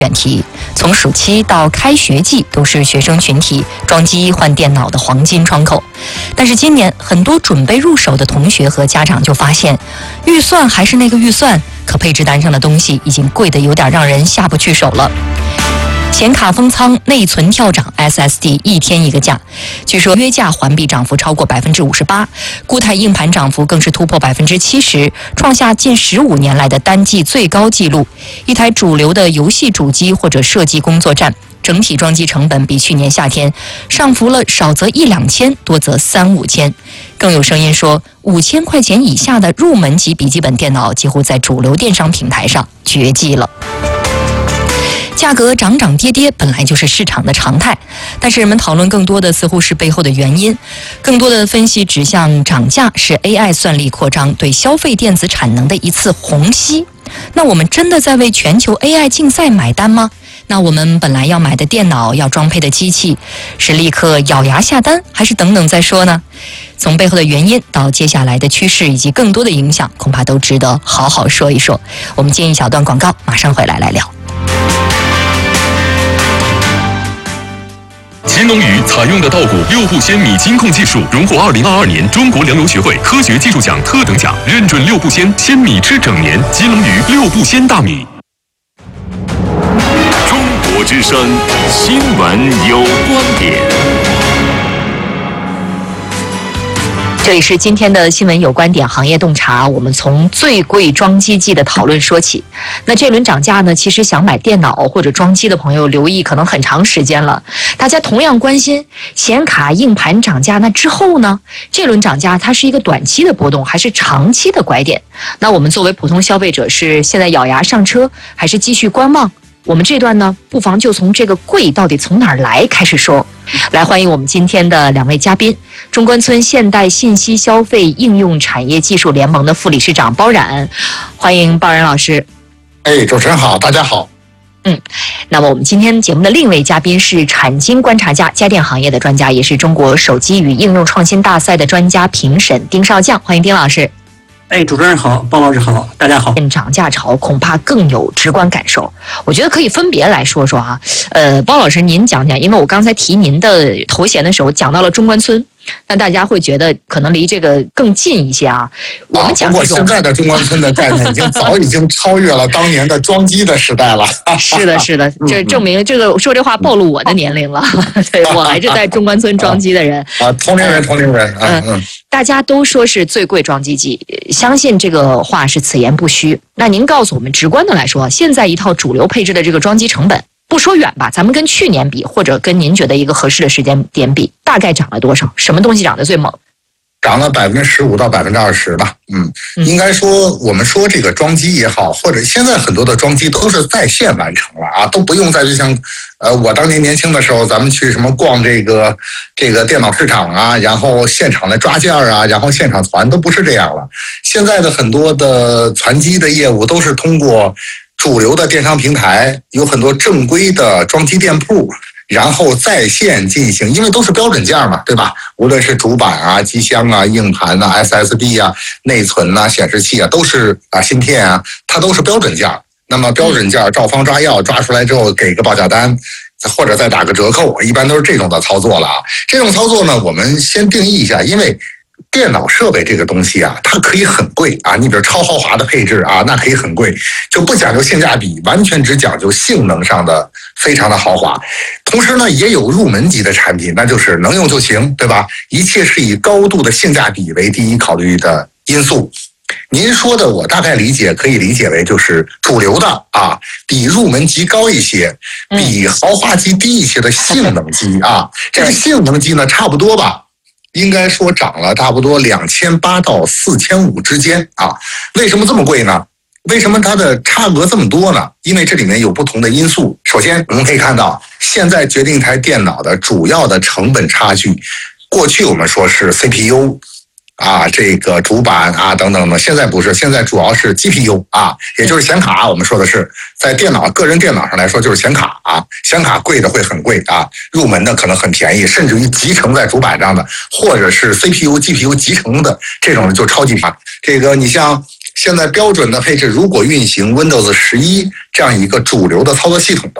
选题，从暑期到开学季都是学生群体装机换电脑的黄金窗口。但是今年很多准备入手的同学和家长就发现，预算还是那个预算，可配置单上的东西已经贵得有点让人下不去手了。显卡封仓，内存跳涨 ，SSD 一天一个价。据说约价环比涨幅超过58%，固态硬盘涨幅更是突破70%，创下近15年来的单季最高纪录。一台主流的游戏主机或者设计工作站，整体装机成本比去年夏天上浮了少则1-2千，多则3-5千。更有声音说，5000块钱以下的入门级笔记本电脑几乎在主流电商平台上绝迹了。价格涨涨跌跌本来就是市场的常态，但是人们讨论更多的似乎是背后的原因，更多的分析指向涨价是 AI 算力扩张对消费电子产能的一次虹吸。那我们真的在为全球 AI 竞赛买单吗？那我们本来要买的电脑，要装配的机器，是立刻咬牙下单，还是等等再说呢？从背后的原因到接下来的趋势以及更多的影响，恐怕都值得好好说一说。我们接一小段广告，马上回来聊。 乾隆鱼采用的稻谷6步鲜米金控技术，荣获2022年中国粮油学会科学技术奖特等奖，认准6步鲜米吃整年。乾隆鱼6步鲜大米。 中国之声新闻有观点。 这里是今天的新闻有观点行业洞察，我们从最贵装机季的讨论说起。那这轮涨价呢，其实想买电脑或者装机的朋友留意可能很长时间了。大家同样关心显卡硬盘涨价，那之后呢？这轮涨价它是一个短期的波动还是长期的拐点？那我们作为普通消费者是现在咬牙上车还是继续观望？我们这段呢，不妨就从这个贵到底从哪儿来开始说。来欢迎我们今天的2位嘉宾，中关村现代信息消费应用产业技术联盟的副理事长包冉，欢迎包冉老师。 主持人好，大家好。 那么我们今天节目的另一位嘉宾是产经观察家、家电行业的专家，也是中国手机与应用创新大赛的专家评审丁少将，欢迎丁老师。 主持人好，包老师好，大家好。 涨价潮恐怕更有直观感受，我觉得可以分别来说说啊。包老师您讲讲，因为我刚才提您的头衔的时候讲到了中关村，那大家会觉得可能离这个更近一些啊。我们讲不过现在的中关村的概念早已经超越了当年的装机的时代了。 是的，这证明这个说这话暴露我的年龄了。对，我还是在中关村装机的人同龄人。 大家都说是最贵装机季，相信这个话是此言不虚。那您告诉我们，直观的来说，现在一套主流配置的这个装机成本，不说远吧，咱们跟去年比，或者跟您觉得一个合适的时间点比，大概涨了多少？什么东西涨得最猛？ 涨了15%到20%吧。应该说我们说这个装机也好，或者现在很多的装机都是在线完成了啊，都不用再去像我当年年轻的时候，咱们去什么逛这个电脑市场啊，然后现场的抓件啊，然后现场传，都不是这样了。现在的很多的传机的业务都是通过主流的电商平台，有很多正规的装机店铺，然后在线进行，因为都是标准件嘛，对吧？无论是主板啊、机箱啊、硬盘啊、SSD 啊、内存啊、显示器啊，都是芯片啊，它都是标准件。那么标准件照方抓药，抓出来之后给个报价单，或者再打个折扣，一般都是这种的操作了啊。这种操作呢，我们先定义一下，因为电脑设备这个东西啊，它可以很贵啊，你比如超豪华的配置啊，那可以很贵，就不讲究性价比，完全只讲究性能上的非常的豪华。同时呢，也有入门级的产品，那就是能用就行，对吧？一切是以高度的性价比为第一考虑的因素。您说的我大概理解，可以理解为就是主流的啊，比入门级高一些，比豪华级低一些的性能机啊。这个性能机呢，差不多吧，应该说涨了差不多2800到4500之间啊。为什么这么贵呢？为什么它的差额这么多呢？因为这里面有不同的因素。首先我们可以看到，现在决定一台电脑的主要的成本差距，过去我们说是 CPU啊，这个主板啊等等的，现在不是，现在主要是 GPU 啊，也就是显卡。我们说的是在个人电脑上来说就是显卡啊，显卡贵的会很贵啊，入门的可能很便宜，甚至于集成在主板上的，或者是 CPU、GPU 集成的这种就超级便宜。这个你像现在标准的配置如果运行 Windows 11这样一个主流的操作系统的